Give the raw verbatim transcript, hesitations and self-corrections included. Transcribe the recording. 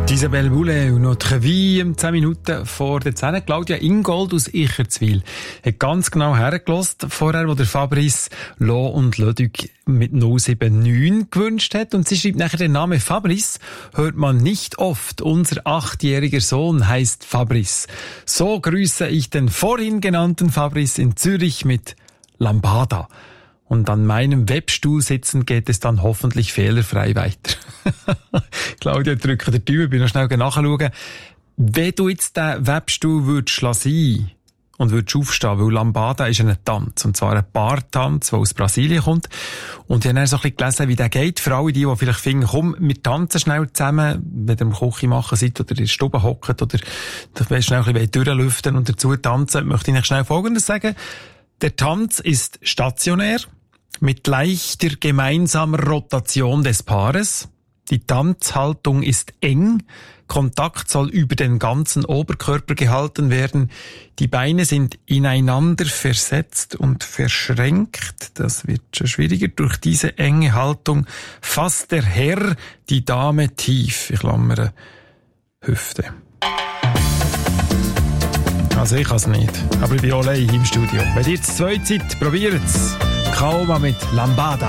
Isabelle Boulay und Notre Vie um zehn Minuten vor der zehn. Claudia Ingold aus Icherzwil hat ganz genau hergelost vorher, wo der Fabrice Lo und Leduc mit null sieben neun gewünscht hat. Und sie schreibt nachher, den Namen Fabrice hört man nicht oft. Unser achtjähriger Sohn heißt Fabrice. So grüße ich den vorhin genannten Fabrice in Zürich mit Lambada. Und an meinem Webstuhl sitzen geht es dann hoffentlich fehlerfrei weiter. Claudia, drücke den Daumen, bin noch schnell nachschauen. Wenn du jetzt den Webstuhl würdest lassen und würdest aufstehen, weil Lambada ist ein Tanz, und zwar ein Paartanz, der aus Brasilien kommt. Und ich habe dann so ein bisschen gelesen, wie der geht. Für alle die, die vielleicht finden, komm, wir tanzen schnell zusammen, wenn ihr im Küche machen seid oder in der Stube hockt oder schnell ein bisschen durchlüften und dazu tanzen, möchte ich euch schnell Folgendes sagen. Der Tanz ist stationär, mit leichter gemeinsamer Rotation des Paares. Die Tanzhaltung ist eng. Kontakt soll über den ganzen Oberkörper gehalten werden. Die Beine sind ineinander versetzt und verschränkt. Das wird schon schwieriger. Durch diese enge Haltung fasst der Herr die Dame tief. Ich klammere Hüfte. Also ich kann es nicht. Aber ich bin allein im Studio. Wenn ihr zu zweit seid, probiert es. Kauma mit Lambada.